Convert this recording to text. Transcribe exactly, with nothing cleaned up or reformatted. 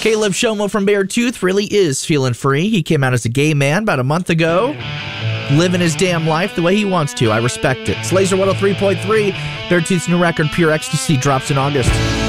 Caleb Shomo from Beartooth really is feeling free. He came out as a gay man about a month ago, living his damn life the way he wants to. I respect it. It's Laser one oh three point three. Beartooth's new record, Pure Ecstasy, drops in August.